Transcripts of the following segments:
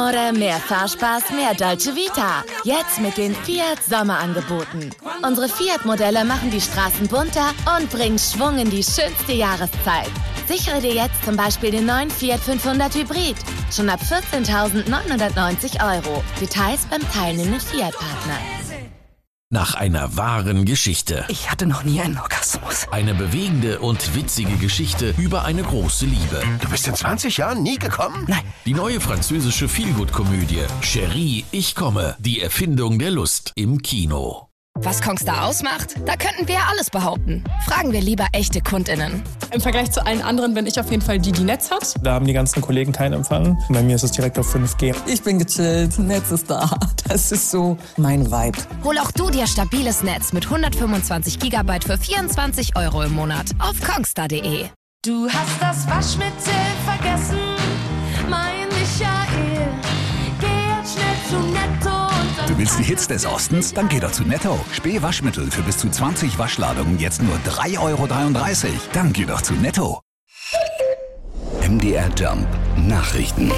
Oder mehr Fahrspaß, mehr Dolce Vita. Jetzt mit den Fiat Sommerangeboten. Unsere Fiat-Modelle machen die Straßen bunter und bringen Schwung in die schönste Jahreszeit. Sichere dir jetzt zum Beispiel den neuen Fiat 500 Hybrid. Schon ab 14.990 €. Details beim teilnehmenden Fiat-Partner. Nach einer wahren Geschichte. Ich hatte noch nie einen Orgasmus. Eine bewegende und witzige Geschichte über eine große Liebe. Du bist in 20 Jahren nie gekommen? Nein. Die neue französische Feelgood-Komödie Chérie, ich komme. Die Erfindung der Lust im Kino. Was Kongstar ausmacht? Da könnten wir alles behaupten. Fragen wir lieber echte KundInnen. Im Vergleich zu allen anderen bin ich auf jeden Fall die Netz hat. Da haben die ganzen Kollegen keinen Empfang. Bei mir ist es direkt auf 5G. Ich bin gechillt, Netz ist da. Das ist so mein Vibe. Hol auch du dir stabiles Netz mit 125 GB für 24 € im Monat auf kongstar.de. Du hast das Waschmittel vergessen, mein Michael. Geh jetzt schnell zu Netto. Du willst die Hits des Ostens? Dann geh doch zu Netto. Spee Waschmittel für bis zu 20 Waschladungen jetzt nur 3,33 €. Dann geh doch zu Netto. MDR Jump Nachrichten.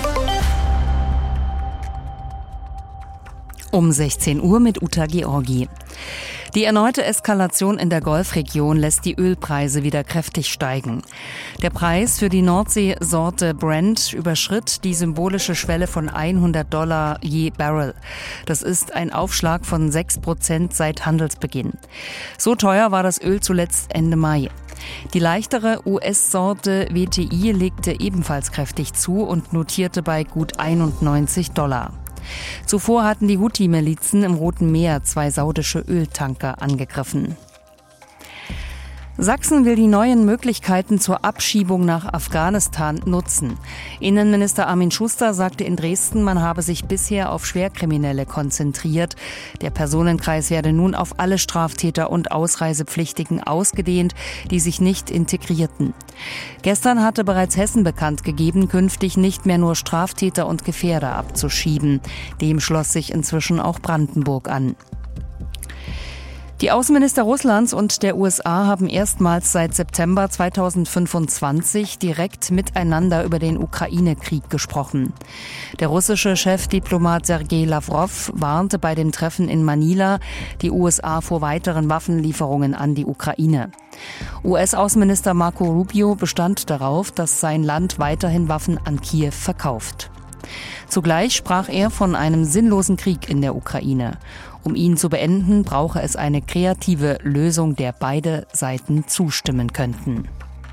Um 16 Uhr mit Uta Georgi. Die erneute Eskalation in der Golfregion lässt die Ölpreise wieder kräftig steigen. Der Preis für die Nordsee-Sorte Brent überschritt die symbolische Schwelle von $100 je Barrel. Das ist ein Aufschlag von 6% seit Handelsbeginn. So teuer war das Öl zuletzt Ende Mai. Die leichtere US-Sorte WTI legte ebenfalls kräftig zu und notierte bei gut $91. Zuvor hatten die Houthi-Milizen im Roten Meer 2 saudische Öltanker angegriffen. Sachsen will die neuen Möglichkeiten zur Abschiebung nach Afghanistan nutzen. Innenminister Armin Schuster sagte in Dresden, man habe sich bisher auf Schwerkriminelle konzentriert. Der Personenkreis werde nun auf alle Straftäter und Ausreisepflichtigen ausgedehnt, die sich nicht integrierten. Gestern hatte bereits Hessen bekannt gegeben, künftig nicht mehr nur Straftäter und Gefährder abzuschieben. Dem schloss sich inzwischen auch Brandenburg an. Die Außenminister Russlands und der USA haben erstmals seit September 2025 direkt miteinander über den Ukraine-Krieg gesprochen. Der russische Chefdiplomat Sergei Lavrov warnte bei dem Treffen in Manila die USA vor weiteren Waffenlieferungen an die Ukraine. US-Außenminister Marco Rubio bestand darauf, dass sein Land weiterhin Waffen an Kiew verkauft. Zugleich sprach er von einem sinnlosen Krieg in der Ukraine. Um ihn zu beenden, brauche es eine kreative Lösung, der beide Seiten zustimmen könnten.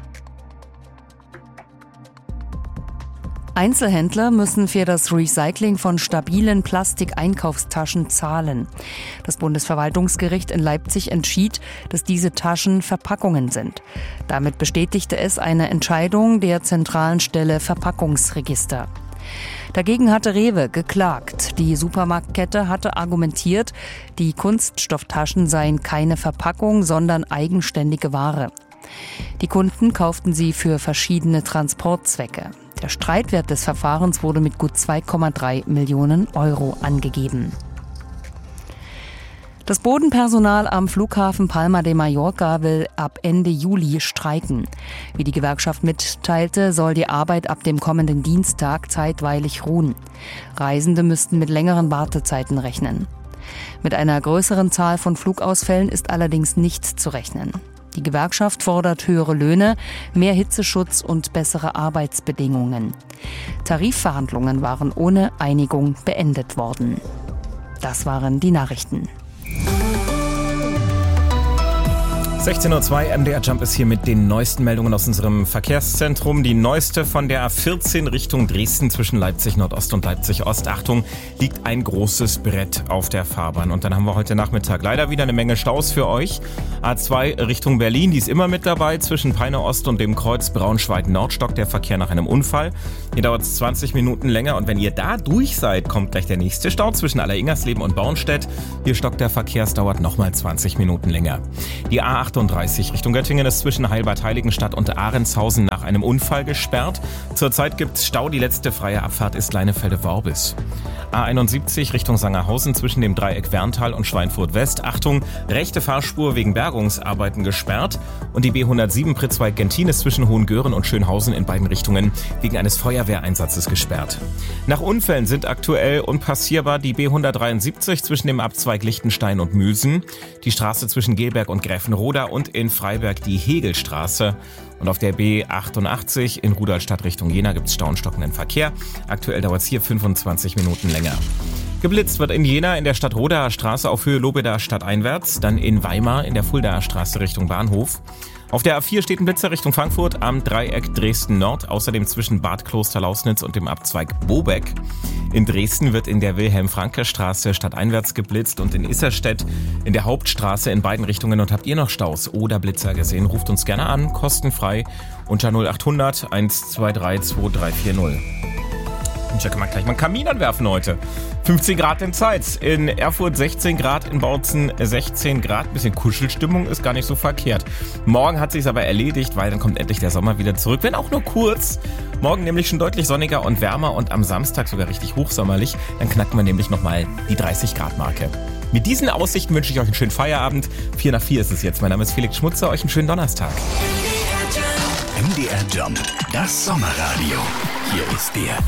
Einzelhändler müssen für das Recycling von stabilen Plastikeinkaufstaschen zahlen. Das Bundesverwaltungsgericht in Leipzig entschied, dass diese Taschen Verpackungen sind. Damit bestätigte es eine Entscheidung der zentralen Stelle Verpackungsregister. Dagegen hatte Rewe geklagt. Die Supermarktkette hatte argumentiert, die Kunststofftaschen seien keine Verpackung, sondern eigenständige Ware. Die Kunden kauften sie für verschiedene Transportzwecke. Der Streitwert des Verfahrens wurde mit gut 2,3 Millionen € angegeben. Das Bodenpersonal am Flughafen Palma de Mallorca will ab Ende Juli streiken. Wie die Gewerkschaft mitteilte, soll die Arbeit ab dem kommenden Dienstag zeitweilig ruhen. Reisende müssten mit längeren Wartezeiten rechnen. Mit einer größeren Zahl von Flugausfällen ist allerdings nicht zu rechnen. Die Gewerkschaft fordert höhere Löhne, mehr Hitzeschutz und bessere Arbeitsbedingungen. Tarifverhandlungen waren ohne Einigung beendet worden. Das waren die Nachrichten. 16:02 Uhr, MDR Jump ist hier mit den neuesten Meldungen aus unserem Verkehrszentrum. Die neueste von der A14 Richtung Dresden zwischen Leipzig Nordost und Leipzig Ost. Achtung, liegt ein großes Brett auf der Fahrbahn. Und dann haben wir heute Nachmittag leider wieder eine Menge Staus für euch. A2 Richtung Berlin, die ist immer mit dabei. Zwischen Peine Ost und dem Kreuz Braunschweig-Nord stockt der Verkehr nach einem Unfall. Hier dauert es 20 Minuten länger. Und wenn ihr da durch seid, kommt gleich der nächste Stau zwischen Aller-Ingersleben und Bornstedt. Hier stockt der Verkehr, es dauert nochmal 20 Minuten länger. Die A38 Richtung Göttingen ist zwischen Heilbad-Heiligenstadt und Ahrenshausen nach einem Unfall gesperrt. Zurzeit gibt es Stau, die letzte freie Abfahrt ist Leinefelde-Worbis. A71 Richtung Sangerhausen zwischen dem Dreieck Werntal und Schweinfurt West. Achtung, rechte Fahrspur wegen Bergungsarbeiten gesperrt. Und die B107 Pritzwalk-Genthin ist zwischen Hohengören und Schönhausen in beiden Richtungen wegen eines Feuerwehreinsatzes gesperrt. Nach Unfällen sind aktuell unpassierbar die B173 zwischen dem Abzweig Lichtenstein und Mühlsen, die Straße zwischen Gelberg und Gräfenroda und in Freiberg die Hegelstraße. Und auf der B88 in Rudolstadt Richtung Jena gibt es Stau und stockenden Verkehr. Aktuell dauert es hier 25 Minuten länger. Geblitzt wird in Jena in der Stadtrodaer Straße auf Höhe Lobedaer stadteinwärts, dann in Weimar in der Fuldaer Straße Richtung Bahnhof. Auf der A4 steht ein Blitzer Richtung Frankfurt am Dreieck Dresden-Nord, außerdem zwischen Bad Kloster-Lausnitz und dem Abzweig Bobeck. In Dresden wird in der Wilhelm-Franke-Straße stadteinwärts geblitzt und in Isserstedt in der Hauptstraße in beiden Richtungen. Und habt ihr noch Staus oder Blitzer gesehen? Ruft uns gerne an, kostenfrei unter 0800 123 2340. Ich kann mal gleich mal einen Kamin anwerfen heute. 15 Grad in Zeitz, in Erfurt 16 Grad, in Bautzen 16 Grad. Bisschen Kuschelstimmung ist gar nicht so verkehrt. Morgen hat sich's aber erledigt, weil dann kommt endlich der Sommer wieder zurück, wenn auch nur kurz. Morgen nämlich schon deutlich sonniger und wärmer und am Samstag sogar richtig hochsommerlich. Dann knacken wir nämlich nochmal die 30 Grad Marke. Mit diesen Aussichten wünsche ich euch einen schönen Feierabend. 4 nach 4 ist es jetzt. Mein Name ist Felix Schmutzer. Euch einen schönen Donnerstag. MDR Jump, das Sommerradio. Hier ist der